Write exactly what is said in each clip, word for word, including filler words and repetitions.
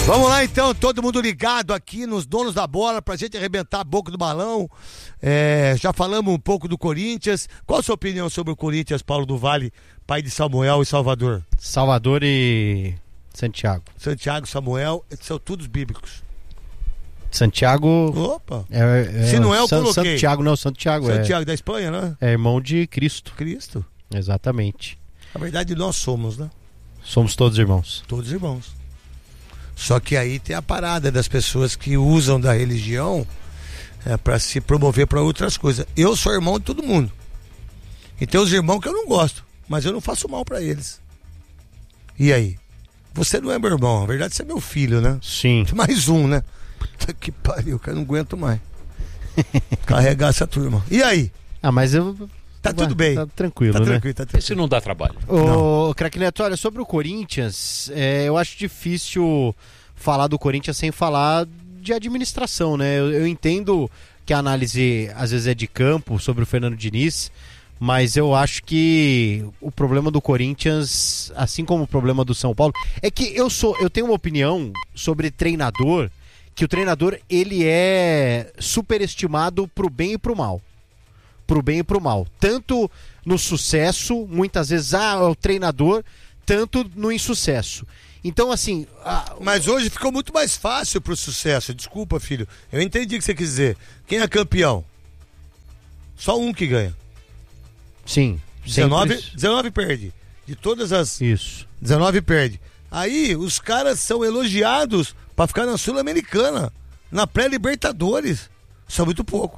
Vamos lá então, todo mundo ligado aqui nos donos da bola pra gente arrebentar a boca do balão. É, já falamos um pouco do Corinthians. Qual a sua opinião sobre o Corinthians, Paulo do Vale, pai de Samuel e Salvador? Salvador e Santiago. Santiago, Samuel, são todos bíblicos. Santiago. Opa! É, é, Se não é, eu San, coloquei. Santiago não, Santiago, Santiago é. da Espanha, né? É irmão de Cristo. Cristo. Exatamente. Na verdade, nós somos, né? Somos todos irmãos. Todos irmãos. Só que aí tem a parada das pessoas que usam da religião é, para se promover para outras coisas. Eu sou irmão de todo mundo. E tem os irmãos que eu não gosto, mas eu não faço mal para eles. E aí? Você não é meu irmão, na verdade você é meu filho, né? Sim. Mais um, né? Puta que pariu, que eu não aguento mais carregar essa turma. E aí? Ah, mas eu... Tá tudo bem. Tá tranquilo, tá né? Tranquilo, tá tranquilo. Esse não dá trabalho. Ô, Craque Neto, olha, sobre o Corinthians, é, eu acho difícil falar do Corinthians sem falar de administração, né? Eu, eu entendo que a análise às vezes é de campo sobre o Fernando Diniz, mas eu acho que o problema do Corinthians, assim como o problema do São Paulo, é que eu sou, eu tenho uma opinião sobre treinador, que o treinador ele é superestimado pro bem e pro mal. Pro bem e pro mal. Tanto no sucesso, muitas vezes, ah, é o treinador, tanto no insucesso. Então, assim... A... Mas hoje ficou muito mais fácil pro sucesso. Desculpa, filho. Eu entendi o que você quis dizer. Quem é campeão? Só um que ganha. Sim. dezenove, dezenove perde. De todas as... Isso. dezenove perde. Aí, os caras são elogiados pra ficar na Sul-Americana, na pré-Libertadores. Isso é muito pouco.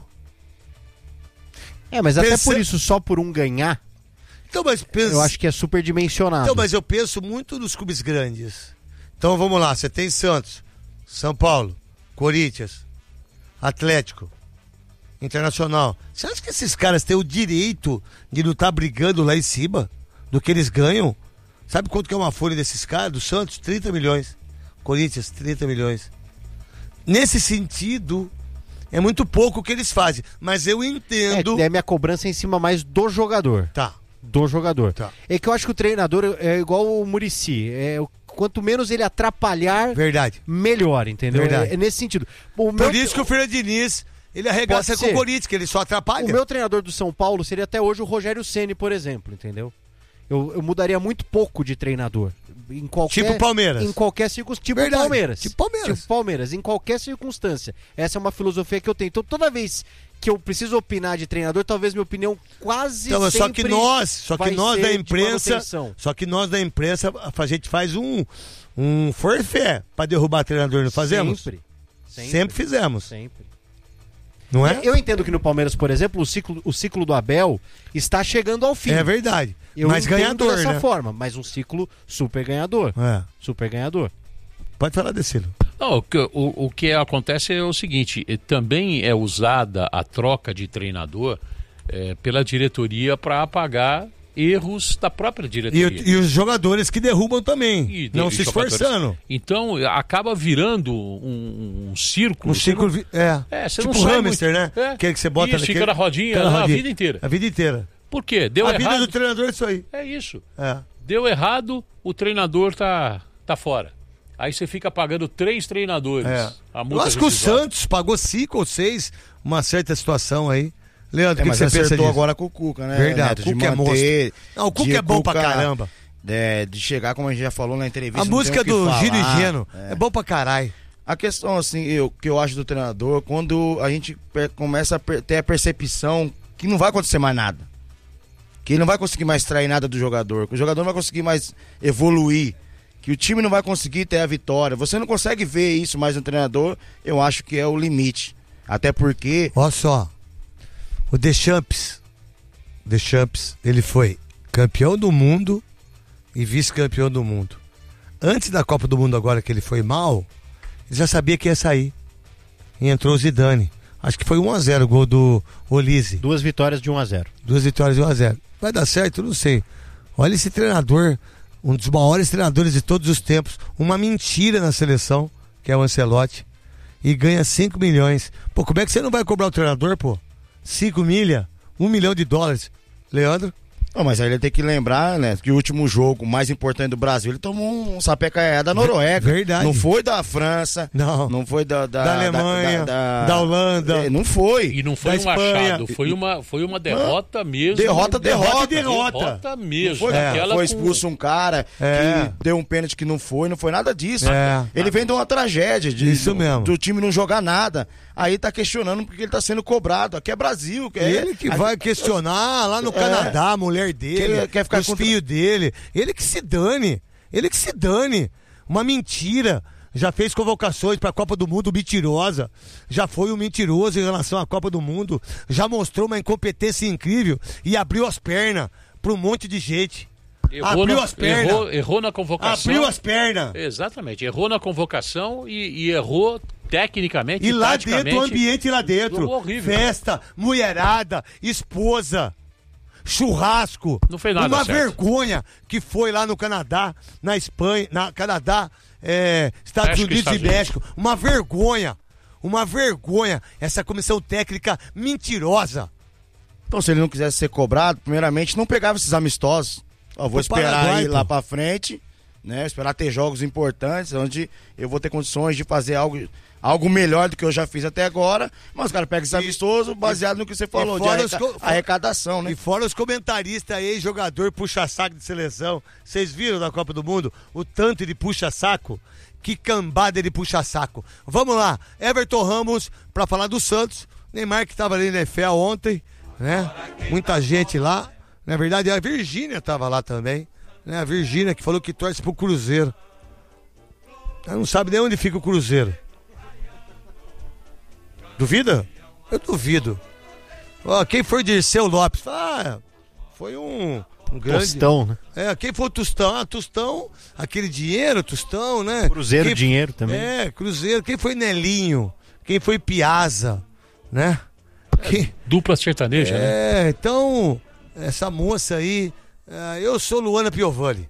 É, mas Pensa... até por isso, só por um ganhar, então, mas pensa... eu acho que é superdimensionado. Então, mas eu penso muito nos clubes grandes. Então, vamos lá. Você tem Santos, São Paulo, Corinthians, Atlético, Internacional. Você acha que esses caras têm o direito de não estar brigando lá em cima do que eles ganham? Sabe quanto que é uma folha desses caras? Do Santos, trinta milhões. Corinthians, trinta milhões. Nesse sentido... É muito pouco o que eles fazem, mas eu entendo... É, é minha cobrança em cima mais do jogador. Tá. Do jogador. Tá. É que eu acho que o treinador é igual o Muricy. É, quanto menos ele atrapalhar, Verdade. melhor, entendeu? Verdade. É, é nesse sentido. O Por meu... isso que o Fernando Diniz, ele arregaça com o Corinthians, que ele só atrapalha. O meu treinador do São Paulo seria até hoje o Rogério Ceni, por exemplo, entendeu? Eu, eu mudaria muito pouco de treinador. Em qualquer, tipo Palmeiras. Em qualquer circunstância. Tipo Verdade. Palmeiras. Tipo Palmeiras. Tipo Palmeiras, em qualquer circunstância. Essa é uma filosofia que eu tenho. Então, toda vez que eu preciso opinar de treinador, talvez minha opinião quase então, sempre só que nós, só que nós da imprensa, só que nós da imprensa, a gente faz um um forfé para derrubar treinador, não fazemos? Sempre. Sempre, sempre fizemos. Sempre. Não é? Eu entendo que no Palmeiras, por exemplo, o ciclo, o ciclo do Abel está chegando ao fim. É verdade. Eu mas ganhador, dessa né? forma, mas um ciclo super ganhador. É. Super ganhador. Pode falar, Decilo. Não, o, que, o, o que acontece é o seguinte, também é usada a troca de treinador é, pela diretoria para apagar erros da própria diretoria. E, e os jogadores que derrubam também, E, não e se esforçando. Então acaba virando um, um círculo. Um círculo, não, é. é você tipo não sai hamster, muito, né? É. Aquele que você bota Isso, naquele... fica na rodinha, na a rodinha. vida inteira. A vida inteira. Por quê? Deu a errado. A vida do treinador é isso aí. É isso. É. Deu errado, o treinador tá, tá fora. Aí você fica pagando três treinadores. É. A Eu acho que o Santos pagou cinco ou seis uma certa situação aí. Leandro, o é, que, que você pensa disso? Agora com o Cuca, né? Verdade, Neto, o Cuca é monstro. Não, o Cuca é bom Cuca, pra caramba. É, de chegar, como a gente já falou na entrevista. A música do Gino e Geno é. é bom pra caralho. A questão, assim, eu, que eu acho do treinador, quando a gente per, começa a per, ter a percepção que não vai acontecer mais nada. Que ele não vai conseguir mais extrair nada do jogador. Que o jogador não vai conseguir mais evoluir. Que o time não vai conseguir ter a vitória. Você não consegue ver isso mais no treinador, eu acho que é o limite. Até porque... Olha só, o Deschamps, Deschamps, ele foi campeão do mundo e vice-campeão do mundo. Antes da Copa do Mundo agora, que ele foi mal, ele já sabia que ia sair. E entrou o Zidane. Acho que foi um a zero o gol do Olise. Duas vitórias de um a zero. Duas vitórias de um a zero. Vai dar certo? Não sei. Olha esse treinador, um dos maiores treinadores de todos os tempos. Uma mentira na seleção, que é o Ancelotti. E ganha cinco milhões. Pô, como é que você não vai cobrar o treinador, pô? cinco milha, um milhão de dólares. Leandro? Não, mas aí ele tem que lembrar, né, que o último jogo mais importante do Brasil, ele tomou um sapé da Noruega. Verdade. Não foi da França. Não. Não foi da... Da, Da Alemanha, da, da- da Holanda. É, não foi. E não foi Da um Espanha. achado, foi uma, foi uma derrota mesmo. Derrota, derrota. derrota. Derrota mesmo. Foi, É. Aquela foi com- expulso um cara É. que deu um pênalti que não foi, não foi nada disso. É. Ele vem de uma tragédia de, Isso do, mesmo. do time não jogar nada. Aí tá questionando porque ele tá sendo cobrado. Aqui é Brasil. É, Ele que a- vai questionar lá no É. Canadá, a mulher dele, Quer- quer ficar os contra- filhos dele. Ele que se dane. Ele que se dane. Uma mentira. Já fez convocações para a Copa do Mundo mentirosa. Já foi um mentiroso em relação à Copa do Mundo. Já mostrou uma incompetência incrível e abriu as pernas para um monte de gente. Errou abriu na, as pernas. Errou, errou na convocação. Abriu as pernas. Exatamente. Errou na convocação e, e errou tecnicamente E lá taticamente. dentro, o ambiente lá dentro. Jogou horrível. Festa, mulherada, esposa, churrasco. Não fez nada Uma certo. vergonha que foi lá no Canadá, na Espanha, na Canadá, é, Estados México e Unidos Estados e México. Uma vergonha. Uma vergonha. Essa comissão técnica mentirosa. Então, se ele não quisesse ser cobrado, primeiramente, não pegava esses amistosos. Ó, vou Pro esperar Paraguai, aí pô. lá pra frente, né? Esperar ter jogos importantes, onde eu vou ter condições de fazer algo, algo melhor do que eu já fiz até agora. Mas os caras pegam esse amistoso baseado no que você falou, de fora os arreca- co- arrecadação, né? E fora os comentaristas aí, jogador puxa-saco de seleção. Vocês viram na Copa do Mundo o tanto de puxa-saco? Que cambada de puxa-saco. Vamos lá, Everton Ramos, pra falar do Santos. Neymar que tava ali na N F L ontem, né? Muita gente lá. Na verdade, a Virgínia tava lá também. Né? A Virgínia que falou que torce pro Cruzeiro. Ela não sabe nem onde fica o Cruzeiro. Duvida? Eu duvido. Ó, quem foi Dirceu Lopes? Ah, foi um, um grande... Tostão, né? É, quem foi o Tostão? Ah, Tostão, aquele dinheiro, Tostão, né? Cruzeiro, quem... dinheiro também. É, Cruzeiro. Quem foi Nelinho? Quem foi Piazza? Né? Quem... Dupla sertaneja, né? É, então, essa moça aí, é, eu sou Luana Piovani.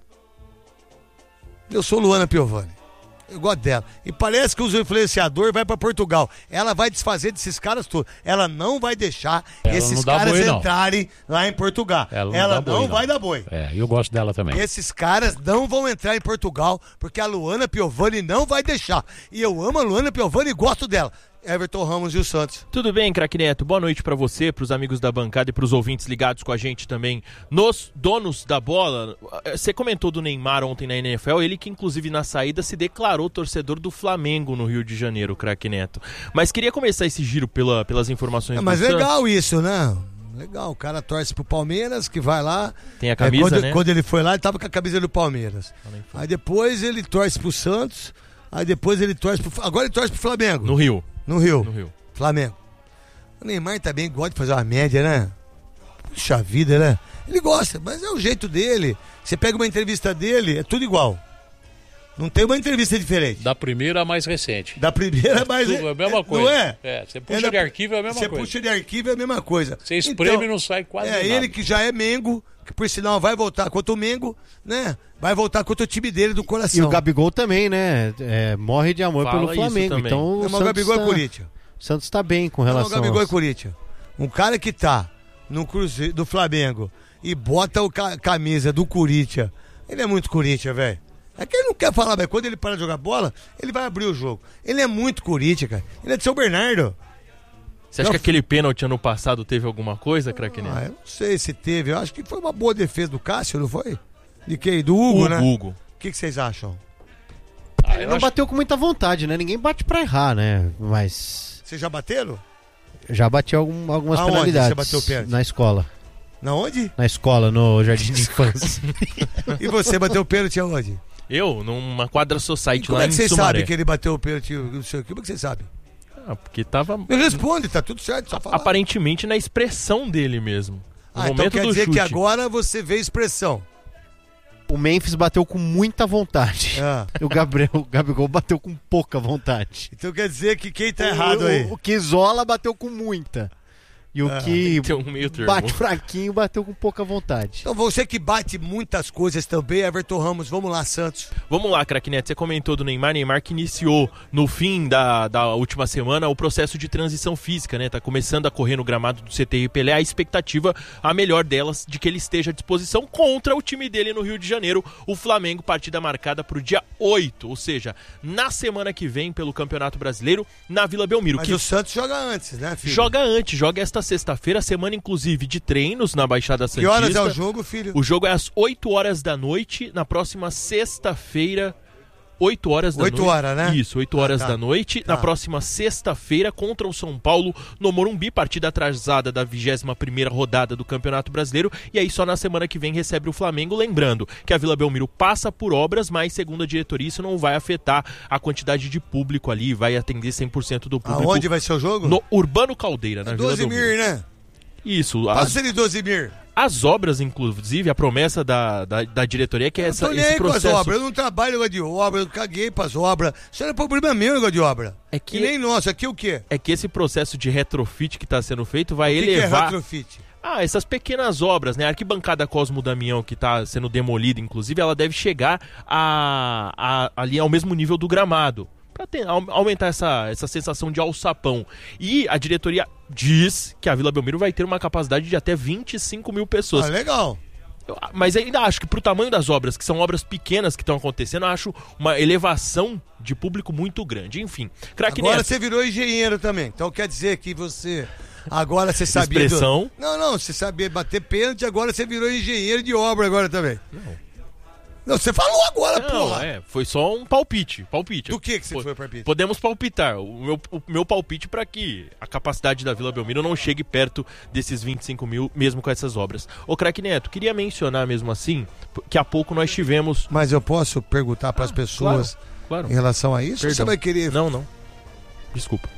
Eu sou Luana Piovani. Eu gosto dela. E parece que os influenciadores vai pra Portugal. Ela vai desfazer desses caras todos. Ela não vai deixar Ela esses não dá caras boi, não. entrarem lá em Portugal. Ela não Ela dá não, boi, não. vai dar boi. É, eu gosto dela também. Esses caras não vão entrar em Portugal porque a Luana Piovani não vai deixar. E eu amo a Luana Piovani e gosto dela. Everton Ramos e o Santos. Tudo bem, craque Neto? Boa noite pra você, pros amigos da bancada e pros ouvintes ligados com a gente também nos donos da bola. Você comentou do Neymar ontem na N F L, ele que inclusive na saída se declarou torcedor do Flamengo no Rio de Janeiro, craque Neto. Mas queria começar esse giro pela, pelas informações É, do mas Santos. legal isso, né? Legal, o cara torce pro Palmeiras, que vai lá. Tem a camisa, é, quando, né? quando ele foi lá, ele tava com a camisa do Palmeiras. Aí depois ele torce pro Santos, aí depois ele torce pro... Agora ele torce pro Flamengo. No Rio. No Rio. No Rio. Flamengo. O Neymar também gosta de fazer uma média, né? Puxa vida, né? Ele gosta, mas é o jeito dele. Você pega uma entrevista dele, é tudo igual. Não tem uma entrevista diferente. Da primeira à mais recente. Da primeira, mas Tudo, é a mesma coisa. Não é? É, você puxa da- de arquivo, é a mesma você coisa. puxa de arquivo é a mesma coisa. Você espreme e não sai quase É, nada. ele que já é Mengo, que por sinal vai voltar contra o Mengo, né? Vai voltar contra o time dele do E coração. o Gabigol também, né? É, morre de amor Fala pelo isso Flamengo. também. Então Não, o mas o Santos, Gabigol é tá, Corinthians. o Santos tá bem com Não, relação o Gabigol é aos... Corinthians. Um cara que tá no Cruzeiro, do Flamengo e bota a ca camisa do Corinthians, ele é muito Corinthians, velho. É que ele não quer falar, mas quando ele para de jogar bola, ele vai abrir o jogo. Ele é muito Corinthians, cara. Ele é de São Bernardo. Você acha Não, que aquele pênalti ano passado teve alguma coisa, craque Neto? Ah, eu não sei se teve. Eu acho que foi uma boa defesa do Cássio, não foi? De quem? Do Hugo, o né? Hugo. O que que vocês acham? Ah, Ele eu não acho- bateu com muita vontade, né? Ninguém bate pra errar, né? Mas Vocês já bateram? já bati algum, algumas Aonde penalidades você bateu pênalti? na escola. Na onde? Na escola, no jardim de infância. E você bateu o pênalti aonde? Eu, numa quadra society Como lá é que em vocês Sumaré. sabem que ele bateu o pênalti? Não sei o que, como é que vocês sabem? Ah, porque tava Me responde, tá tudo certo, só falar. aparentemente na expressão dele mesmo. No Ah, então momento quer do dizer chute. que agora você vê expressão. O Memphis bateu com muita vontade. Ah. O, Gabriel, o Gabigol bateu com pouca vontade. Então quer dizer que quem tá errado aí? O, o Kizola bateu com muita. E o Ah, que Tem um meio termo. bate fraquinho, bateu com pouca vontade. Então você que bate muitas coisas também, Everton Ramos, vamos lá, Santos. Vamos lá, craque Neto, você comentou do Neymar, Neymar que iniciou no fim da, da última semana o processo de transição física, né? Tá começando a correr no gramado do C T I Pelé, a expectativa, a melhor delas, de que ele esteja à disposição contra o time dele no Rio de Janeiro, o Flamengo, partida marcada para o dia oito, ou seja, na semana que vem pelo Campeonato Brasileiro, na Vila Belmiro. Mas que o Santos joga antes, né, filho? joga antes, joga esta sexta-feira, semana inclusive de treinos na Baixada Santista. Que horas é o jogo, filho? O jogo é às oito horas da noite, na próxima sexta-feira. oito horas da oito noite. horas, né? Isso, oito horas Ah, tá. da noite, Tá. na próxima sexta-feira contra o São Paulo no Morumbi, partida atrasada da vigésima primeira rodada do Campeonato Brasileiro, e aí só na semana que vem recebe o Flamengo, lembrando que a Vila Belmiro passa por obras, mas segundo a diretoria isso não vai afetar a quantidade de público ali, vai atender cem por cento do público. Aonde vai ser o jogo? No Urbano Caldeira, na É Vila doze Belmiro. mil, né? Isso, as, Passa de doze mil. as obras, inclusive, a promessa da, da, da diretoria é que essa, Tô nem esse aí com as processo... obras, eu não trabalho negócio de obra, eu caguei pras obras. Isso não é problema meu, negócio de obra. É Que que, nem nosso, aqui o quê? é que esse processo de retrofit que está sendo feito vai O que, que é elevar... retrofit? Ah, essas pequenas obras, né? A arquibancada Cosmo Damião, que está sendo demolida, inclusive, ela deve chegar a, a- ali ao mesmo nível do gramado, para aumentar essa, essa sensação de alçapão. E a diretoria diz que a Vila Belmiro vai ter uma capacidade de até vinte e cinco mil pessoas. Ah, legal. Eu- Mas ainda acho que pro tamanho das obras, que são obras pequenas que estão acontecendo, eu acho uma elevação de público muito grande. Enfim, craque Agora Neto. você virou engenheiro também. Então quer dizer que você. Agora você sabia. do- Expressão. Não, não, você sabia bater pênalti, agora você virou engenheiro de obra agora também. Não. Não, você falou agora, Não, porra. é, foi só um palpite, palpite. Do que que você Po- foi palpite? Podemos palpitar. O meu, o meu palpite para que a capacidade da Vila Belmiro não chegue perto desses vinte e cinco mil, mesmo com essas obras. Ô, craque Neto, queria mencionar mesmo assim que há pouco nós tivemos... Mas eu posso perguntar para as pessoas Claro. em relação a isso? Ou Você Perdão. vai querer. Não, não. Desculpa.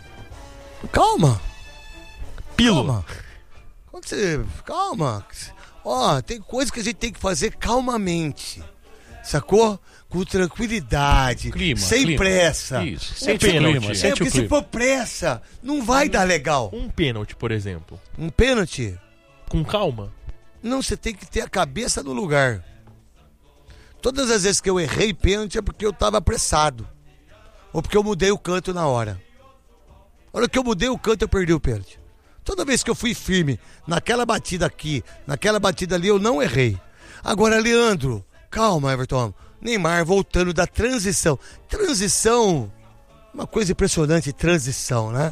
Calma. Pílula. Calma. Quando você. Calma. Ó, tem coisa que a gente tem que fazer calmamente. Sacou? Com tranquilidade. Clima, sem clima. pressa. Isso, Um sente o pênalti. clima, É sente porque o se clima. for pressa, não vai dar legal. Um pênalti, por exemplo. Um pênalti, Com calma. não, você tem que ter a cabeça no lugar. Todas as vezes que eu errei pênalti é porque eu tava apressado. Ou porque eu mudei o canto na hora. A hora que eu mudei o canto, eu perdi o pênalti. Toda vez que eu fui firme naquela batida aqui, naquela batida ali, eu não errei. Agora, Leandro, calma, Everton. Neymar voltando da transição. Transição, uma coisa impressionante, transição, né?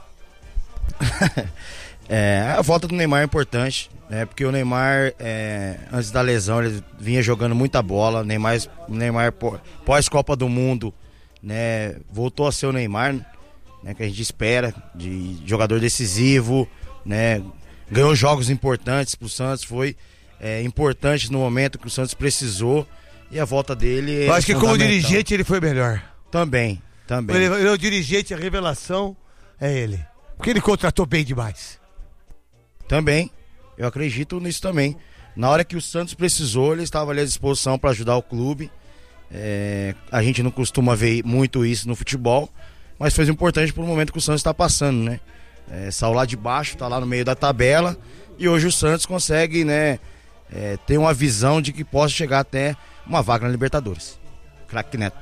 É, a volta do Neymar é importante, né? Porque o Neymar, é, antes da lesão, ele vinha jogando muita bola. Neymar, o Neymar pó- pós-Copa do Mundo, né? Voltou a ser o Neymar, né? Que a gente espera, de jogador decisivo, né? Ganhou jogos importantes pro Santos, foi é, importante no momento que o Santos precisou. E a volta dele é Eu acho que como fundamental. dirigente ele foi melhor. Também, também. Ele, ele é o dirigente, a revelação é ele. Porque ele contratou bem demais. Também, eu acredito nisso também. Na hora que o Santos precisou, ele estava ali à disposição para ajudar o clube. É, a gente não costuma ver muito isso no futebol, mas foi importante para o momento que o Santos está passando, né? É, saiu lá de baixo, está lá no meio da tabela, e hoje o Santos consegue, né, é, ter uma visão de que possa chegar até uma vaga na Libertadores. Craque Neto.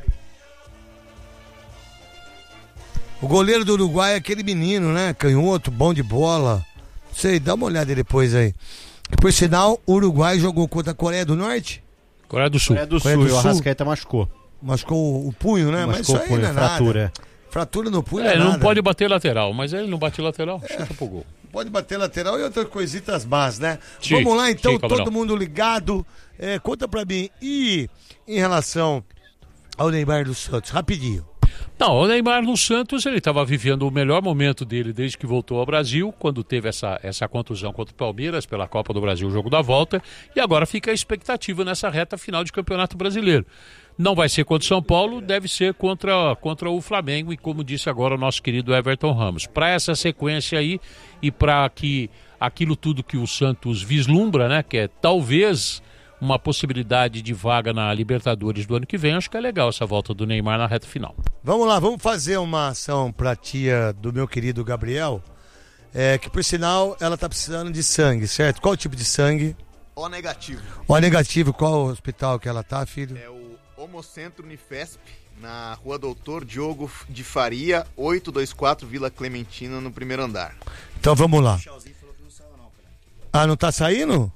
O goleiro do Uruguai é aquele menino, né? Canhoto, bom de bola. Não sei, dá uma olhada depois aí. Por sinal, o Uruguai jogou contra a Coreia do Norte. Coreia do Sul. Coreia do Coreia Sul, do e o Sul. Arrascaeta machucou. Machucou o, o punho, né? Machucou Mas o isso aí punho, não é nada. fratura. Fratura no punho É, é, não nada. pode bater lateral, mas ele não bate lateral, chuta pro gol. Pode bater lateral e outras coisitas más, né? Sim, Vamos lá então, sim, como todo não. mundo ligado. É, conta pra mim. E em relação ao Neymar do Santos, rapidinho. Não, o Neymar no Santos, ele estava vivendo o melhor momento dele desde que voltou ao Brasil, quando teve essa, essa contusão contra o Palmeiras pela Copa do Brasil, o jogo da volta, e agora fica a expectativa nessa reta final de Campeonato Brasileiro. Não vai ser contra o São Paulo, deve ser contra, contra o Flamengo, e como disse agora o nosso querido Everton Ramos. Para essa sequência aí, e para que aquilo tudo que o Santos vislumbra, né, que é talvez uma possibilidade de vaga na Libertadores do ano que vem, acho que é legal essa volta do Neymar na reta final. Vamos lá, vamos fazer uma ação pra tia do meu querido Gabriel. É, que por sinal ela tá precisando de sangue, certo? Qual o tipo de sangue? O negativo. O negativo, qual hospital que ela tá, filho? É o Homocentro Unifesp, na Rua Doutor Diogo de Faria, oitocentos e vinte e quatro, Vila Clementina, no primeiro andar. Então vamos lá. Ah, não tá saindo?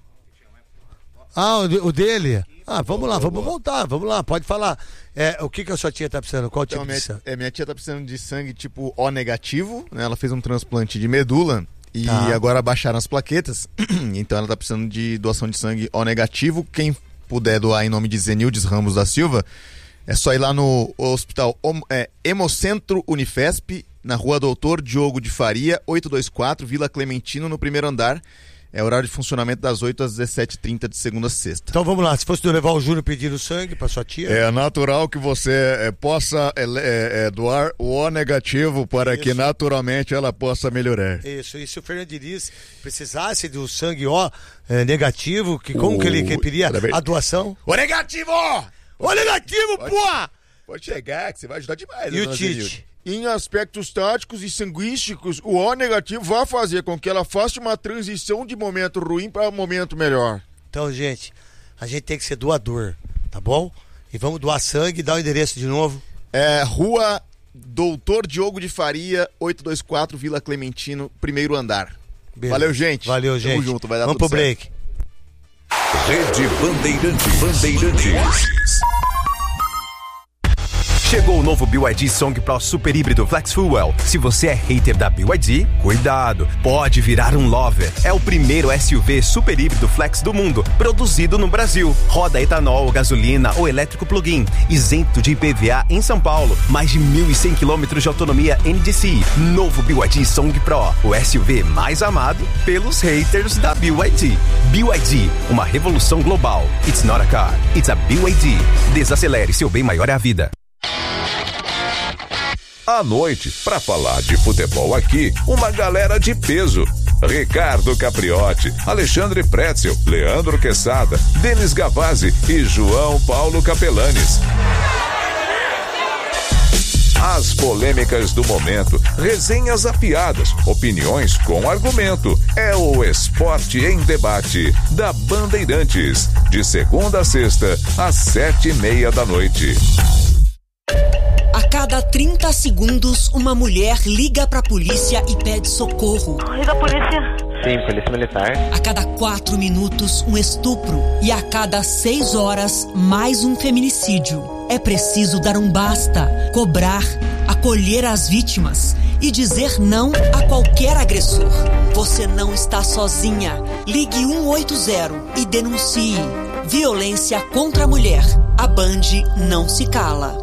Ah, o, de- o dele? Ah, vamos lá, vamos voltar, vamos lá, pode falar. É, o que que a sua tia tá precisando? Qual Então, tipo minha, de sangue? é, minha tia tá precisando de sangue tipo O negativo, né? Ela fez um transplante de medula e Tá. agora baixaram as plaquetas. Então ela tá precisando de doação de sangue O negativo. Quem puder doar em nome de Zenildes Ramos da Silva, é só ir lá no hospital Hom- é, Hemocentro Unifesp, na Rua Doutor Diogo de Faria, oitocentos e vinte e quatro, Vila Clementino, no primeiro andar. É horário de funcionamento das oito às dezessete e trinta de segunda a sexta. Então vamos lá, se fosse do levar o Júnior pedir o sangue pra sua tia. É natural que você eh, possa eh, eh, doar o O negativo para que Isso. naturalmente ela possa melhorar. Isso, e se o Fernando Diniz precisasse do sangue O é, negativo, que como O- que ele queria Pera aí. a doação? O negativo! O negativo, Pode- pô! Pode chegar, que você vai ajudar demais. E o dona Tite? Zenilde. Em aspectos táticos e sanguísticos, o O negativo vai fazer com que ela faça uma transição de momento ruim para um momento melhor. Então, gente, a gente tem que ser doador, tá bom? E vamos doar sangue, dá o endereço de novo. É Rua Doutor Diogo de Faria, oitocentos e vinte e quatro, Vila Clementino, primeiro andar. Beleza. Valeu, gente. Valeu, Tamo gente. junto, vai dar Vamos tudo pro certo. break. Rede Bandeirantes. Bandeirantes. Chegou o novo B Y D Song Pro Super Híbrido Flex Fuel. Se você é hater da B Y D, cuidado, pode virar um lover. É o primeiro S U V super híbrido flex do mundo, produzido no Brasil. Roda etanol, gasolina ou elétrico plug-in, isento de I P V A em São Paulo. Mais de mil e cem quilômetros de autonomia N D C I. Novo B Y D Song Pro, o S U V mais amado pelos haters da B Y D. B Y D, uma revolução global. It's not a car, it's a B Y D. Desacelere, seu bem maior é a vida. À noite, pra falar de futebol aqui, uma galera de peso. Ricardo Capriotti, Alexandre Pretzel, Leandro Quesada, Denis Gavazzi e João Paulo Capelanes. As polêmicas do momento, resenhas afiadas, opiniões com argumento. É o Esporte em Debate, da Bandeirantes. De segunda a sexta, às sete e meia da noite. A cada trinta segundos, uma mulher liga pra polícia e pede socorro. Liga a polícia. Sim, polícia militar. A cada quatro minutos, um estupro. E a cada seis horas, mais um feminicídio. É preciso dar um basta, cobrar, acolher as vítimas e dizer não a qualquer agressor. Você não está sozinha. Ligue um oito zero e denuncie. Violência contra a mulher. A Band não se cala.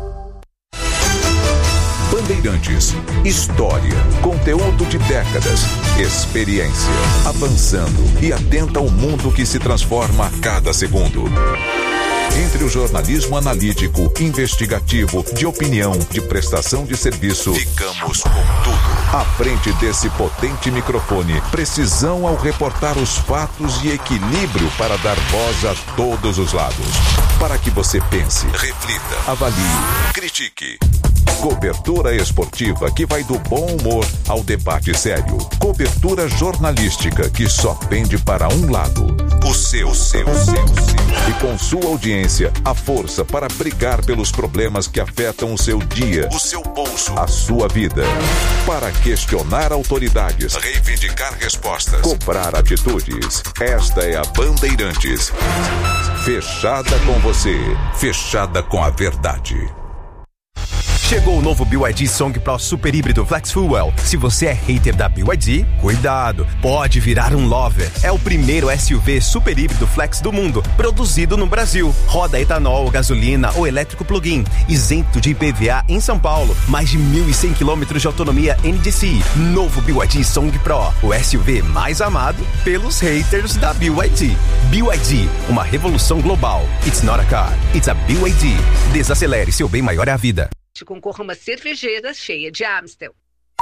Bandeirantes, história, conteúdo de décadas, experiência, avançando e atenta ao mundo que se transforma a cada segundo. Entre o jornalismo analítico, investigativo, de opinião, de prestação de serviço, ficamos com tudo. À frente desse potente microfone, precisão ao reportar os fatos e equilíbrio para dar voz a todos os lados. Para que você pense, reflita, avalie, critique. Cobertura esportiva que vai do bom humor ao debate sério. Cobertura jornalística que só pende para um lado. O seu, o seu, o seu, o seu. E com sua audiência, a força para brigar pelos problemas que afetam o seu dia, o seu bolso, a sua vida. Para questionar autoridades, reivindicar respostas, cobrar atitudes. Esta é a Bandeirantes. Fechada com você, fechada com a verdade. Chegou o novo B Y D Song Pro Super Híbrido Flex Fuel. Se você é hater da B Y D, cuidado, pode virar um lover. É o primeiro S U V super híbrido flex do mundo, produzido no Brasil. Roda etanol, gasolina ou elétrico plug-in, isento de I P V A em São Paulo. Mais de mil e cem quilômetros de autonomia N D C I. Novo B Y D Song Pro, o S U V mais amado pelos haters da B Y D. B Y D, uma revolução global. It's not a car, it's a B Y D. Desacelere, seu bem maior é a vida. Concorra a uma cervejeira cheia de Amstel.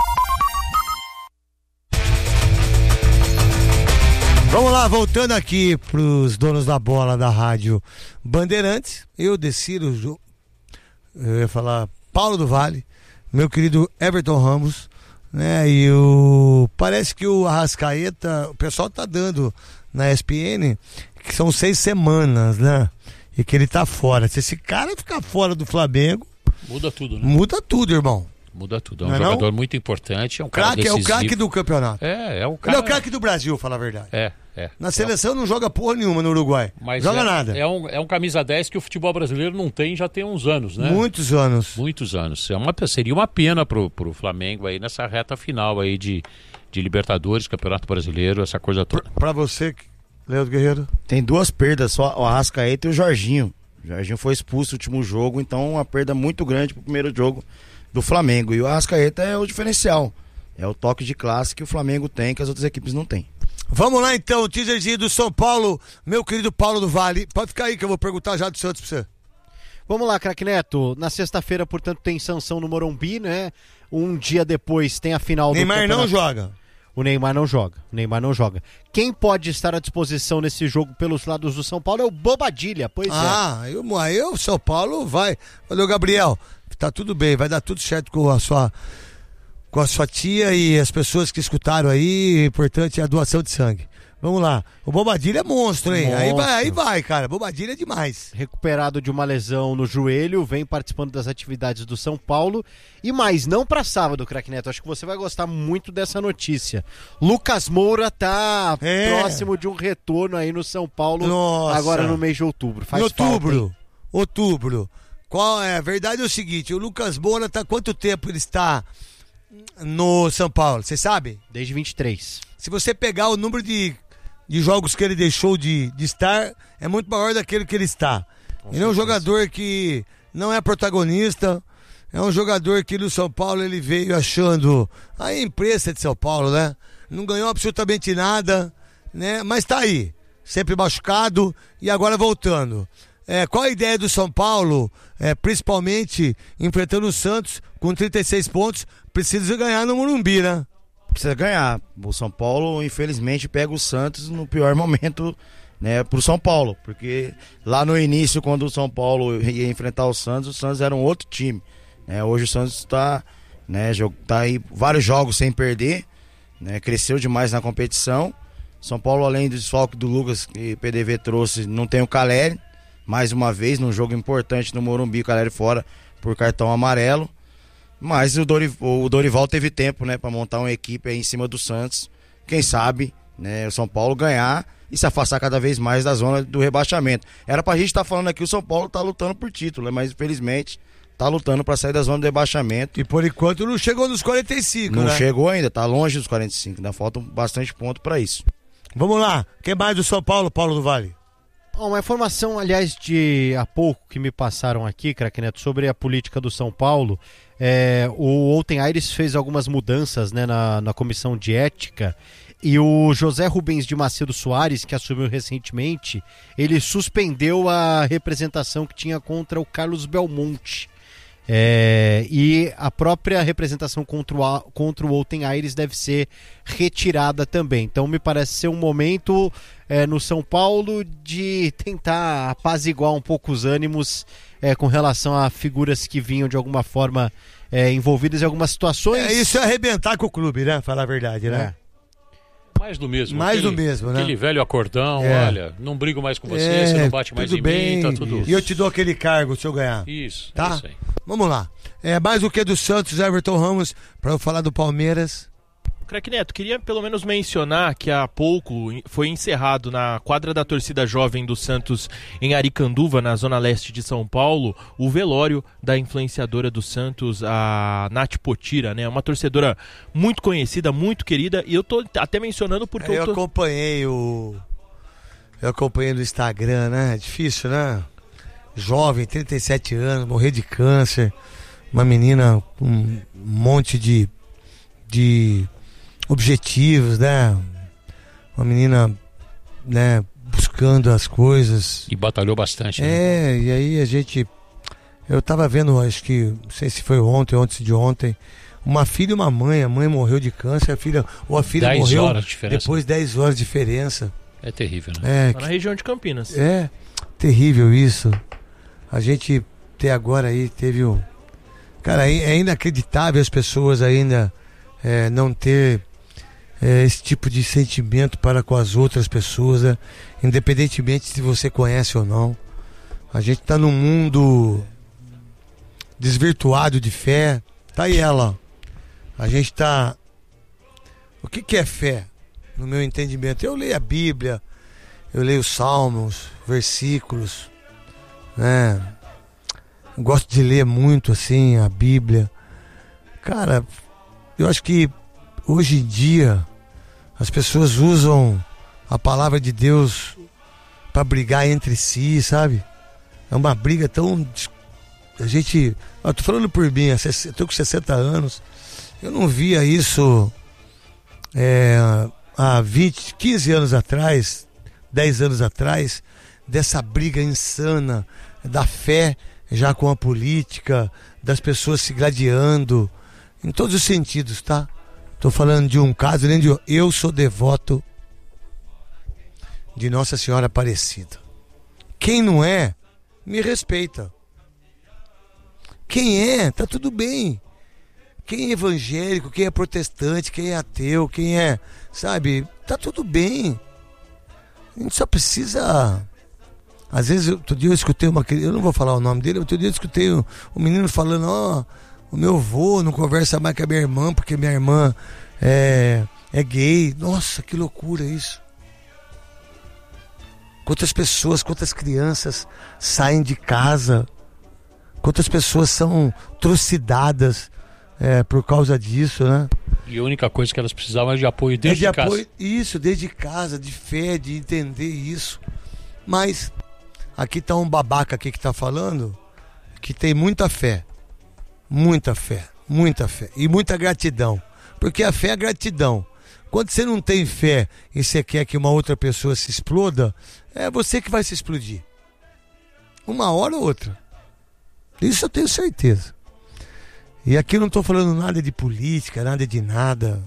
Vamos lá, voltando aqui pros donos da bola da rádio Bandeirantes. Eu decido, eu ia falar Paulo do Vale, meu querido Everton Ramos, né? E o parece que o Arrascaeta, o pessoal tá dando na E S P N que são seis semanas, né? E que ele tá fora. Se esse cara ficar fora do Flamengo, muda tudo, né? Muda tudo, irmão. Muda tudo. É um não jogador não? muito importante, é um cara craque, decisivo. É o craque do campeonato. É, é o cara. Ele é o craque do Brasil, falar a verdade. É, é. Na seleção é. não joga porra nenhuma no Uruguai. Mas joga é, nada. É um, é um camisa dez que o futebol brasileiro não tem já tem uns anos, né? Muitos anos. Muitos anos. É uma, seria uma pena pro, pro Flamengo aí nessa reta final aí de, de Libertadores, Campeonato Brasileiro, essa coisa toda. Pra, pra você, Leandro Guerreiro? Tem duas perdas, só o Arrascaeta e o Jorginho. O Jorginho foi expulso no último jogo, então uma perda muito grande pro primeiro jogo do Flamengo. E o Arrascaeta é o diferencial. É o toque de classe que o Flamengo tem, que as outras equipes não têm. Vamos lá então, o teaserzinho do São Paulo, meu querido Paulo do Vale. Pode ficar aí que eu vou perguntar já do Santos pra você. Vamos lá, craque Neto. Na sexta-feira, portanto, tem sanção no Morumbi, né? Um dia depois tem a final Neymar do campeonato. não joga. O Neymar não joga. O Neymar não joga. Quem pode estar à disposição nesse jogo pelos lados do São Paulo é o Bobadilha, pois ah, é. Ah, aí o São Paulo vai. Valeu, Gabriel. Tá tudo bem, vai dar tudo certo com a sua com a sua tia e as pessoas que escutaram aí. O importante é a doação de sangue. Vamos lá. O Bobadilha é monstro, hein? Monstro. Aí vai, aí vai, cara. Bobadilha é demais. Recuperado de uma lesão no joelho, vem participando das atividades do São Paulo. E mais, não para sábado, craque Neto. Acho que você vai gostar muito dessa notícia. Lucas Moura tá é. próximo de um retorno aí no São Paulo. Nossa. Agora no mês de outubro. Faz em outubro. Falta, outubro. Qual é? A verdade é o seguinte, o Lucas Moura tá quanto tempo ele está no São Paulo? Você sabe? Desde vinte e três. Se você pegar o número de de jogos que ele deixou de, de estar, é muito maior daquele que ele está. Com ele certeza. É um jogador que não é protagonista, é um jogador que no São Paulo ele veio achando a imprensa de São Paulo, né? Não ganhou absolutamente nada, né? Mas tá aí, sempre machucado e agora voltando. É, qual a ideia do São Paulo, é, principalmente enfrentando o Santos com trinta e seis pontos, precisa ganhar no Morumbi, né? Precisa ganhar. O São Paulo, infelizmente, pega o Santos no pior momento, né, pro São Paulo. Porque lá no início, quando o São Paulo ia enfrentar o Santos, o Santos era um outro time. Né? Hoje o Santos está, né, tá aí vários jogos sem perder, né, cresceu demais na competição. São Paulo, além do desfalque do Lucas, que o P D V trouxe, não tem o Caleri. Mais uma vez, num jogo importante no Morumbi, o Caleri fora por cartão amarelo. Mas o Dorival, o Dorival teve tempo, né, para montar uma equipe aí em cima do Santos. Quem sabe, né, o São Paulo ganhar e se afastar cada vez mais da zona do rebaixamento. Era pra gente estar tá falando aqui, o São Paulo tá lutando por título, né, mas infelizmente tá lutando para sair da zona do rebaixamento. E por enquanto não chegou nos quarenta e cinco, não né? Não chegou ainda, tá longe dos quarenta e cinco, ainda faltam bastante ponto para isso. Vamos lá, quem mais do São Paulo, Paulo do Vale? Uma informação, aliás, de há pouco que me passaram aqui, craque Neto, sobre a política do São Paulo. É, o Outen Aires fez algumas mudanças, né, na, na comissão de ética, e o José Rubens de Macedo Soares, que assumiu recentemente, ele suspendeu a representação que tinha contra o Carlos Belmonte. É, e a própria representação contra o, contra o Outen Aires deve ser retirada também. Então me parece ser um momento é, no São Paulo de tentar apaziguar um pouco os ânimos é, com relação a figuras que vinham de alguma forma é, envolvidas em algumas situações. É, isso é arrebentar com o clube, né? Falar a verdade, né? É. Mais do mesmo. Mais aquele, do mesmo, né? Aquele velho acordão, é. olha, não brigo mais com você, é, você não bate mais em bem, mim, tá tudo... E eu te dou aquele cargo se eu ganhar. Isso, tá? é isso aí. Vamos lá. É, mais o que do Santos, Everton Ramos, para eu falar do Palmeiras. Craque Neto, queria pelo menos mencionar que há pouco foi encerrado na quadra da torcida jovem do Santos em Aricanduva, na zona leste de São Paulo, o velório da influenciadora do Santos, a Nath Potira, né? Uma torcedora muito conhecida, muito querida, e eu tô até mencionando porque... Eu, eu tô... acompanhei o... Eu acompanhei no Instagram, né? É difícil, né? Jovem, trinta e sete anos, morrer de câncer, uma menina com um monte de... de objetivos, né? Uma menina, né, buscando as coisas. E batalhou bastante, é, né? É, e aí a gente... Eu tava vendo, acho que, não sei se foi ontem ou antes de ontem, uma filha e uma mãe. A mãe morreu de câncer, a filha, ou a filha dez morreu horas de diferença. Depois de dez horas de diferença. É terrível, né? É, tá na região de Campinas. É, terrível isso. A gente até agora aí teve o... Cara, é inacreditável as pessoas ainda é, não ter é, esse tipo de sentimento para com as outras pessoas, né? Independentemente se você conhece ou não. A gente está num mundo desvirtuado de fé. Tá aí ela. A gente está... O que, que é fé? No meu entendimento, eu leio a Bíblia, eu leio salmos, versículos, né? Eu gosto de ler muito assim a Bíblia. Cara, eu acho que hoje em dia as pessoas usam a palavra de Deus para brigar entre si, sabe? É uma briga tão... A gente... Eu tô falando por mim, eu tô com sessenta anos, eu não via isso é, há vinte, quinze anos atrás, dez anos atrás, dessa briga insana da fé já com a política, das pessoas se gladiando, em todos os sentidos, tá? Tô falando de um caso, nem de... Eu sou devoto de Nossa Senhora Aparecida. Quem não é, me respeita. Quem é, tá tudo bem. Quem é evangélico, quem é protestante, quem é ateu, quem é, sabe, tá tudo bem. A gente só precisa... Às vezes, outro dia eu escutei uma... Eu não vou falar o nome dele, outro dia eu escutei um, um menino falando, ó, oh, o meu avô não conversa mais com a minha irmã, porque minha irmã é, é gay. Nossa, que loucura isso. Quantas pessoas, quantas crianças saem de casa, quantas pessoas são trucidadas é, por causa disso, né? E a única coisa que elas precisavam é de apoio desde é de casa. Apoio, isso, desde casa, de fé, de entender isso. Mas aqui tá um babaca aqui que tá falando que tem muita fé, muita fé, muita fé e muita gratidão. Porque a fé é gratidão. Quando você não tem fé e você quer que uma outra pessoa se exploda, é você que vai se explodir. Uma hora ou outra. Isso eu tenho certeza. E aqui eu não estou falando nada de política, nada de nada.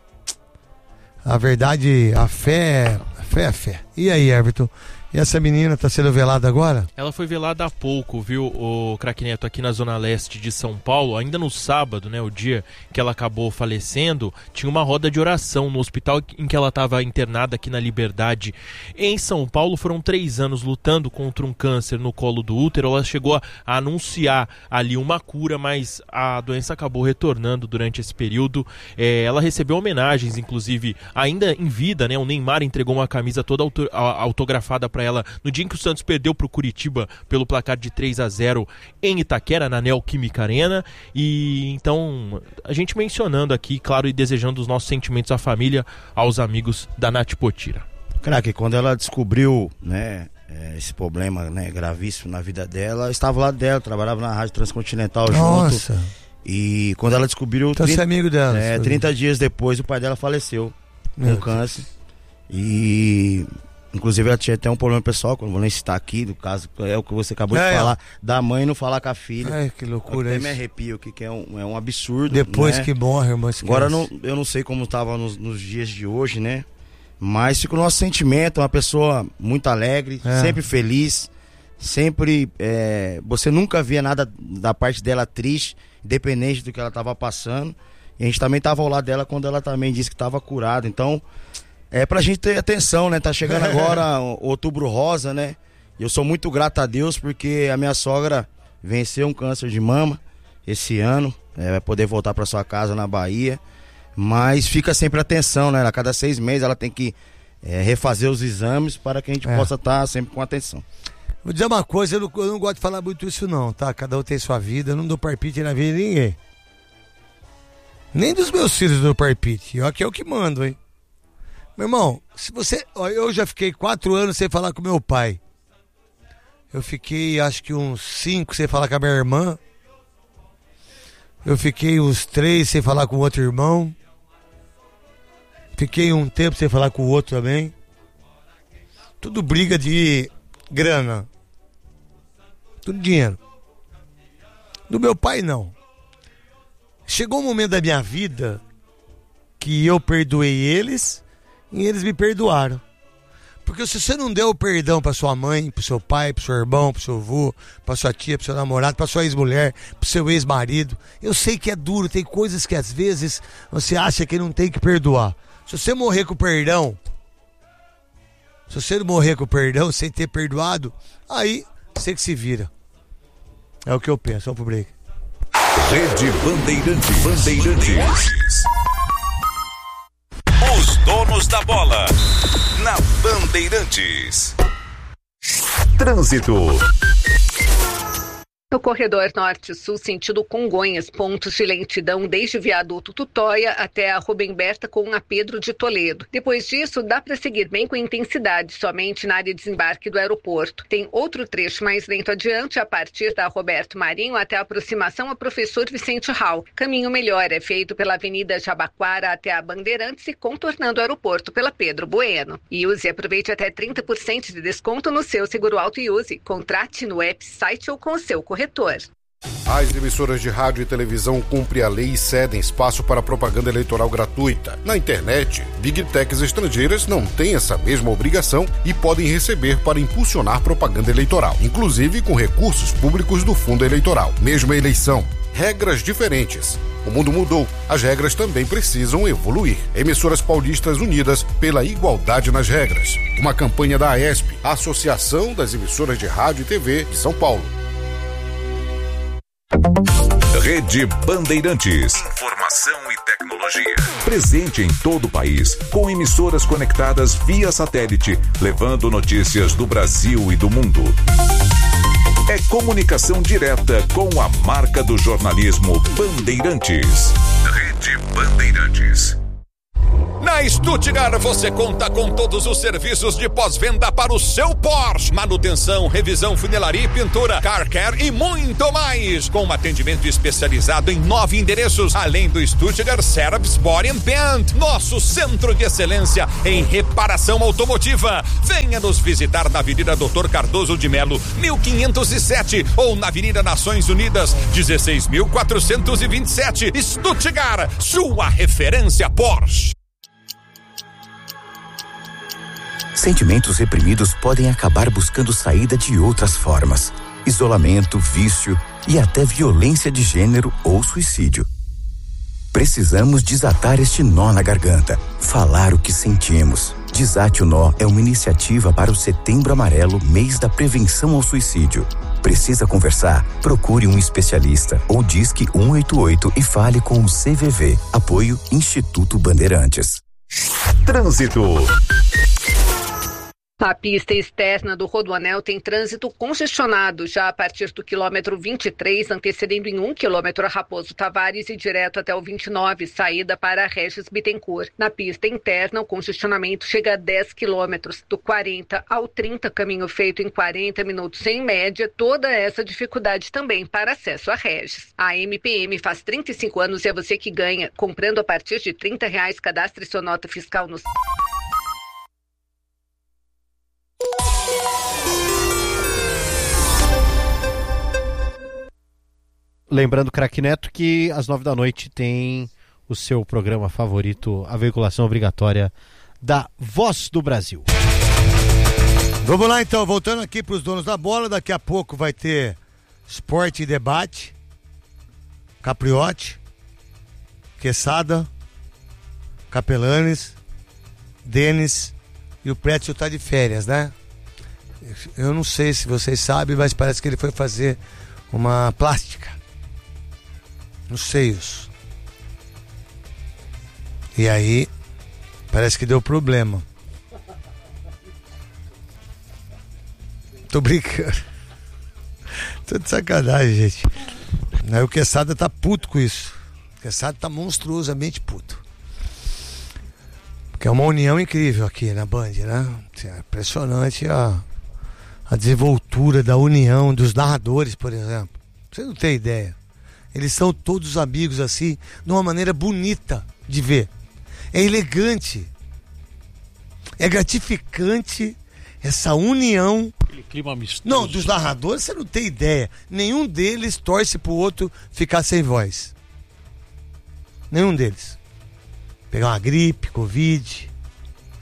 A verdade, a fé, a fé é fé. E aí, Everton? E essa menina está sendo velada agora? Ela foi velada há pouco, viu, o Craque Neto, aqui na zona leste de São Paulo. Ainda no sábado, né, o dia que ela acabou falecendo, tinha uma roda de oração no hospital em que ela estava internada aqui na Liberdade, em São Paulo. Foram três anos lutando contra um câncer no colo do útero. Ela chegou a, a anunciar ali uma cura, mas a doença acabou retornando durante esse período. É, ela recebeu homenagens, inclusive, ainda em vida, né? O Neymar entregou uma camisa toda auto, a, autografada para ela no dia em que o Santos perdeu para o Curitiba pelo placar de três a zero em Itaquera, na Neoquímica Arena. E então, a gente mencionando aqui, claro, e desejando os nossos sentimentos à família, aos amigos da Nath Potira. Craque, quando ela descobriu, né, esse problema, né, gravíssimo na vida dela, eu estava lá dela, trabalhava na Rádio Transcontinental Nossa. junto. E quando ela descobriu, então, trinta, você é amigo dela, é, trinta dias depois, o pai dela faleceu com câncer. E inclusive ela tinha até um problema pessoal, que eu não vou nem citar aqui, do caso, é o que você acabou é, de falar, da mãe não falar com a filha. Ai, que loucura. Eu até me arrepio aqui, que é um, é um absurdo. Depois, né? Que morre, irmã. Agora não, eu não sei como estava nos, nos dias de hoje, né? Mas fica o nosso sentimento, uma pessoa muito alegre, é. sempre feliz, sempre, é, você nunca via nada da parte dela triste, independente do que ela estava passando. E a gente também estava ao lado dela quando ela também disse que estava curada. Então, é pra gente ter atenção, né? Tá chegando agora o Outubro Rosa, né? Eu sou muito grato a Deus porque a minha sogra venceu um câncer de mama esse ano, é, vai poder voltar para sua casa na Bahia, mas fica sempre atenção, né? A cada seis meses ela tem que é, refazer os exames para que a gente é. possa estar sempre com atenção. Vou dizer uma coisa, eu não, eu não gosto de falar muito isso não, tá? Cada um tem sua vida, eu não dou palpite na vida de ninguém. Nem dos meus filhos eu dou palpite, eu aqui é o que mando, hein? Meu irmão, se você... Ó, eu já fiquei quatro anos sem falar com meu pai. Eu fiquei, acho que uns cinco sem falar com a minha irmã. Eu fiquei uns três sem falar com o outro irmão. Fiquei um tempo sem falar com o outro também. Tudo briga de grana. Tudo dinheiro. Do meu pai, não. Chegou um momento da minha vida que eu perdoei eles... e eles me perdoaram. Porque se você não deu o perdão pra sua mãe, pro seu pai, pro seu irmão, pro seu avô, pra sua tia, pro seu namorado, pra sua ex-mulher, pro seu ex-marido, eu sei que é duro, tem coisas que às vezes você acha que não tem que perdoar. Se você morrer com perdão, se você não morrer com perdão sem ter perdoado, aí você que se vira. É o que eu penso. Vamos pro break. Rede Bandeirantes. Bandeirantes. Os donos da bola. Na Bandeirantes. Trânsito. No corredor norte-sul, sentido Congonhas, pontos de lentidão desde o viaduto Tutóia até a Rubem Berta com a Pedro de Toledo. Depois disso, dá para seguir bem com intensidade, somente na área de desembarque do aeroporto. Tem outro trecho mais lento adiante, a partir da Roberto Marinho até a aproximação ao Professor Vicente Hall. Caminho melhor é feito pela Avenida Jabaquara até a Bandeirantes e contornando o aeroporto pela Pedro Bueno. E use e aproveite até trinta por cento de desconto no seu seguro auto e use. Contrate no app, site ou com o seu corretor. As emissoras de rádio e televisão cumprem a lei e cedem espaço para propaganda eleitoral gratuita. Na internet, Big Techs estrangeiras não têm essa mesma obrigação e podem receber para impulsionar propaganda eleitoral, inclusive com recursos públicos do fundo eleitoral. Mesma eleição, regras diferentes. O mundo mudou, as regras também precisam evoluir. Emissoras paulistas unidas pela igualdade nas regras. Uma campanha da AESP, a Associação das Emissoras de Rádio e T V de São Paulo. Rede Bandeirantes. Informação e tecnologia. Presente em todo o país, com emissoras conectadas via satélite, levando notícias do Brasil e do mundo. É comunicação direta com a marca do jornalismo Bandeirantes. Rede Bandeirantes. Na Stuttgart você conta com todos os serviços de pós-venda para o seu Porsche. Manutenção, revisão, funilaria e pintura, car care e muito mais. Com um atendimento especializado em nove endereços, além do Stuttgart Service Body and Paint, nosso centro de excelência em reparação automotiva. Venha nos visitar na Avenida Doutor Cardoso de Melo, mil quinhentos e sete, ou na Avenida Nações Unidas, dezesseis mil quatrocentos e vinte e sete. Stuttgart, sua referência Porsche. Sentimentos reprimidos podem acabar buscando saída de outras formas. Isolamento, vício e até violência de gênero ou suicídio. Precisamos desatar este nó na garganta, falar o que sentimos. Desate o Nó é uma iniciativa para o Setembro Amarelo, mês da prevenção ao suicídio. Precisa conversar? Procure um especialista ou disque um oito oito e fale com o C V V. Apoio Instituto Bandeirantes. Trânsito. A pista externa do Rodoanel tem trânsito congestionado já a partir do quilômetro vinte e três, antecedendo em um quilômetro a Raposo Tavares e direto até o vinte e nove, saída para Regis Bittencourt. Na pista interna, o congestionamento chega a dez quilômetros, do quarenta ao trinta, caminho feito em quarenta minutos em média, toda essa dificuldade também para acesso a Regis. A M P M faz trinta e cinco anos e é você que ganha. Comprando a partir de trinta reais, cadastre sua nota fiscal no... Lembrando, Craque Neto, que às nove da noite tem o seu programa favorito, a veiculação obrigatória da Voz do Brasil. Vamos lá então, voltando aqui para os donos da bola, daqui a pouco vai ter Esporte e Debate, Capriotti, Quesada, Capelanes, Denis e o Prétio tá de férias, né? Eu não sei se vocês sabem, mas parece que ele foi fazer uma plástica nos seios. E aí, parece que deu problema. Tô brincando. Tô de sacanagem, gente. Aí o Quesada tá puto com isso. O Quesada tá monstruosamente puto. Porque é uma união incrível aqui na Band, né? É impressionante a, a desenvoltura da união dos narradores, por exemplo. Você não tem ideia. Eles são todos amigos assim, de uma maneira bonita de ver. É elegante. É gratificante essa união. Aquele clima amistoso. Não, dos narradores você não tem ideia. Nenhum deles torce pro outro ficar sem voz. Nenhum deles. Pegar uma gripe, Covid.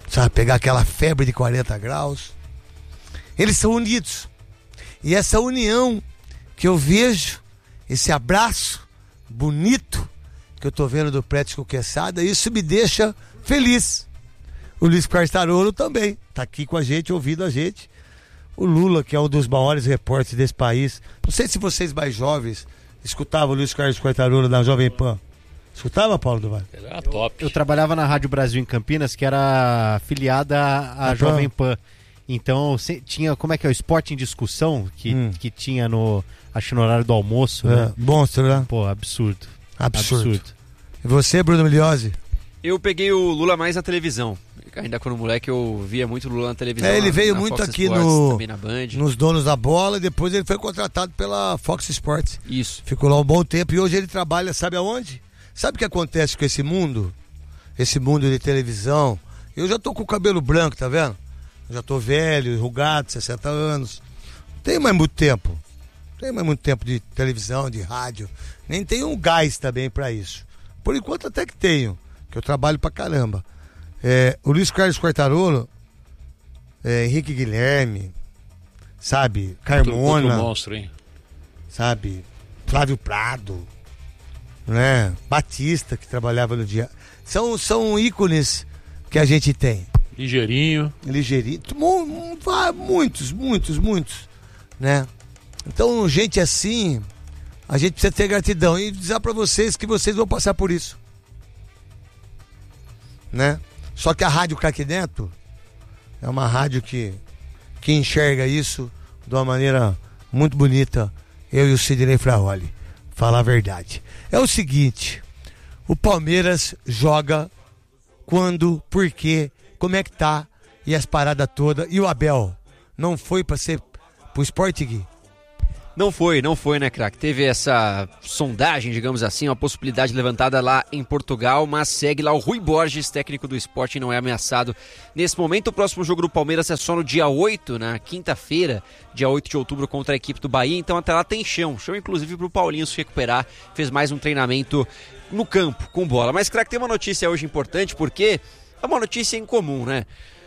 sabe, pegar aquela febre de quarenta graus. Eles são unidos. E essa união que eu vejo, esse abraço bonito que eu tô vendo do Prédio com Quesada, isso me deixa feliz. O Luiz Quartarolo também tá aqui com a gente, ouvindo a gente. O Lula, que é um dos maiores repórteres desse país. Não sei se vocês mais jovens escutavam o Luiz Carlos Quartarolo na Jovem Pan. Escutava, Paulo do Vale? Era top. Eu, eu trabalhava na Rádio Brasil em Campinas, que era afiliada à Jovem Pan. Então, se, tinha, como é que é, o Esporte em Discussão, que, hum. que tinha no, acho no horário do almoço, é, né? Monstro, né? Pô, absurdo. Absurdo. absurdo. E você, Bruno Milhose? Eu peguei o Lula mais na televisão. Ainda quando moleque eu via muito Lula na televisão. É, ele na, veio na muito Fox aqui Sports, no, também na Band. Nos Donos da Bola, e depois ele foi contratado pela Fox Sports. Isso. Ficou lá um bom tempo e hoje ele trabalha, sabe aonde? Sabe o que acontece com esse mundo? Esse mundo de televisão. Eu já tô com o cabelo branco, tá vendo? Eu já tô velho, enrugado, sessenta anos. Não tenho mais muito tempo. Não tenho mais muito tempo de televisão, de rádio. Nem tenho um gás também pra isso. Por enquanto até que tenho, que eu trabalho pra caramba. É, o Luiz Carlos Quartarolo, é, Henrique Guilherme, sabe? Carmona. Outro monstro, hein? Sabe? Flávio Prado, né? Batista, que trabalhava no dia. São, são ícones que a gente tem. Ligeirinho. Ligeirinho. Muitos, muitos, muitos, né? Então, gente assim, a gente precisa ter gratidão e dizer pra vocês que vocês vão passar por isso, né? Só que a rádio Craque Neto é uma rádio que, que enxerga isso de uma maneira muito bonita. Eu e o Sidney Fraoli. Falar a verdade. É o seguinte, o Palmeiras joga quando, por quê, como é que tá, e as paradas todas. E o Abel não foi pra ser pro Sporting? Não foi, não foi, né, craque? Teve essa sondagem, digamos assim, uma possibilidade levantada lá em Portugal, mas segue lá o Rui Borges, técnico do Sporting, não é ameaçado nesse momento. O próximo jogo do Palmeiras é só no dia oito, na quinta-feira, dia oito de outubro, contra a equipe do Bahia, então até lá tem chão, chão inclusive pro Paulinho se recuperar, fez mais um treinamento no campo, com bola. Mas, craque, tem uma notícia hoje importante, porque é uma notícia incomum, né?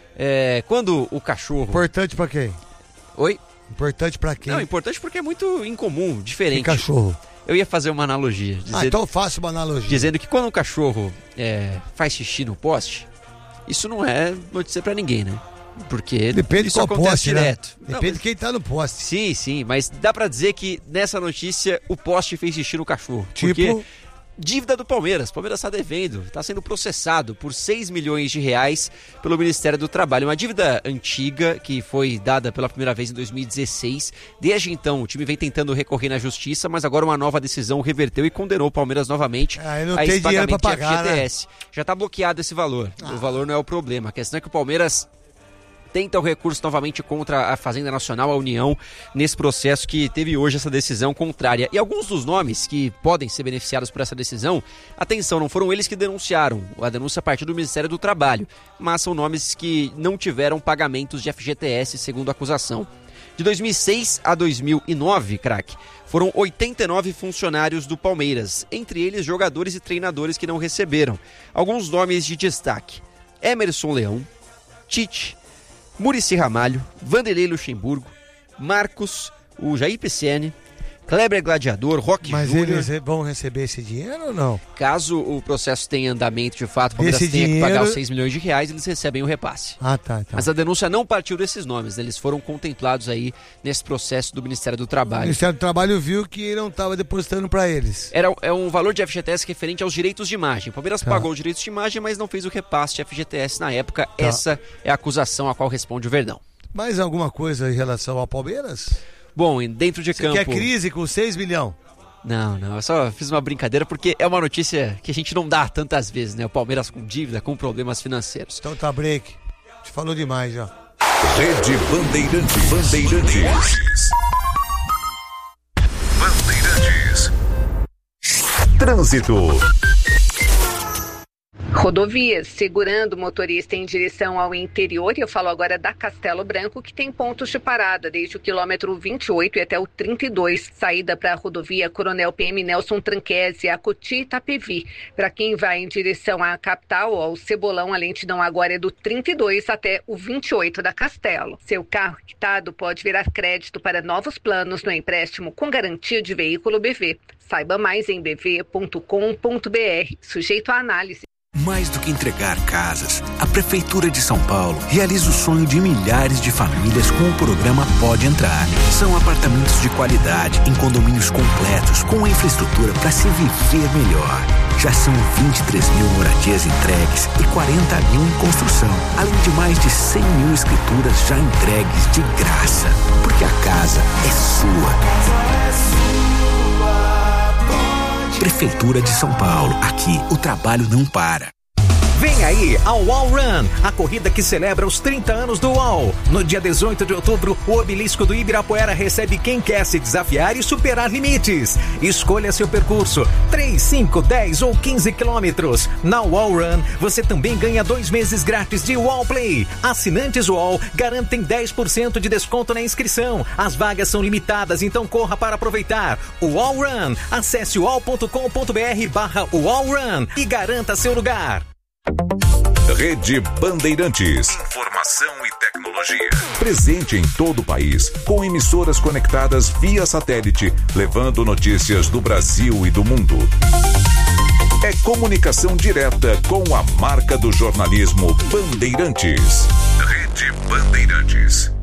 É, quando o cachorro... Importante pra quem? Oi? Importante pra quem? Não, importante porque é muito incomum, diferente. Que cachorro? Eu ia fazer uma analogia. Dizer, ah, então faça uma analogia. Dizendo que quando um cachorro é, faz xixi no poste, isso não é notícia pra ninguém, né? Porque depende isso qual acontece poste, direto. Né? Depende não, mas... de quem tá no poste. Sim, sim, mas dá pra dizer que nessa notícia o poste fez xixi no cachorro. Tipo... Porque dívida do Palmeiras. O Palmeiras está devendo, está sendo processado por seis milhões de reais pelo Ministério do Trabalho. Uma dívida antiga que foi dada pela primeira vez em dois mil e dezesseis. Desde então, o time vem tentando recorrer na justiça, mas agora uma nova decisão reverteu e condenou o Palmeiras novamente ah, não a esse tem dinheiro pagamento pra pagar, de F G T S. Né? Já está bloqueado esse valor. Ah. O valor não é o problema. A questão é que o Palmeiras tenta o recurso novamente contra a Fazenda Nacional, a União, nesse processo que teve hoje essa decisão contrária. E alguns dos nomes que podem ser beneficiados por essa decisão, atenção, não foram eles que denunciaram, a denúncia partiu do Ministério do Trabalho, mas são nomes que não tiveram pagamentos de F G T S, segundo a acusação. De dois mil e seis a dois mil e nove, craque, foram oitenta e nove funcionários do Palmeiras, entre eles jogadores e treinadores que não receberam. Alguns nomes de destaque: Emerson Leão, Tite, Muricy Ramalho, Vanderlei Luxemburgo, Marcos, o Jair Pisciani, Kleber Gladiador, Roque Mas Júnior. eles vão receber esse dinheiro ou não? Caso o processo tenha andamento de fato, o Palmeiras esse tenha dinheiro... que pagar os seis milhões de reais, eles recebem o repasse. Ah, tá, tá. Mas a denúncia não partiu desses nomes, né? Eles foram contemplados aí nesse processo do Ministério do Trabalho. O Ministério do Trabalho viu que não estava depositando para eles. Era, é um valor de F G T S referente aos direitos de imagem. O Palmeiras tá. pagou os direitos de imagem, mas não fez o repasse de F G T S na época. Tá. Essa é a acusação a qual responde o Verdão. Mais alguma coisa em relação ao Palmeiras? Bom, dentro de Você campo... quer crise com seis milhões? Não, não, eu só fiz uma brincadeira porque é uma notícia que a gente não dá tantas vezes, né? O Palmeiras com dívida, com problemas financeiros. Então tá, break. Te falou demais já. Rede Bandeirantes. Bandeirantes. Bandeirantes. Trânsito. Rodovias, segurando o motorista em direção ao interior, e eu falo agora da Castelo Branco, que tem pontos de parada desde o quilômetro vinte e oito e até o trinta e dois. Saída para a rodovia Coronel P M Nelson Tranquese, a Coti e Itapevi. Para quem vai em direção à capital, ao Cebolão, a lentidão agora é do trinta e dois até o vinte e oito da Castelo. Seu carro quitado pode virar crédito para novos planos no empréstimo com garantia de veículo B V. Saiba mais em b v ponto com ponto b r, sujeito à análise. Mais do que entregar casas, a Prefeitura de São Paulo realiza o sonho de milhares de famílias com o programa Pode Entrar. São apartamentos de qualidade, em condomínios completos, com infraestrutura para se viver melhor. Já são vinte e três mil moradias entregues e quarenta mil em construção, além de mais de cem mil escrituras já entregues de graça. Porque a casa é sua. Prefeitura de São Paulo. Aqui, o trabalho não para. Vem aí a UOL Run, a corrida que celebra os trinta anos do UOL. No dia dezoito de outubro, o obelisco do Ibirapuera recebe quem quer se desafiar e superar limites. Escolha seu percurso, três, cinco, dez ou quinze quilômetros. Na UOL Run, você também ganha dois meses grátis de UOL Play. Assinantes UOL garantem dez por cento de desconto na inscrição. As vagas são limitadas, então corra para aproveitar. UOL Run, acesse uol ponto com ponto b r barra UOL Run e garanta seu lugar. Rede Bandeirantes. Informação e tecnologia. Presente em todo o país, com emissoras conectadas via satélite, levando notícias do Brasil e do mundo. É comunicação direta com a marca do jornalismo Bandeirantes. Rede Bandeirantes.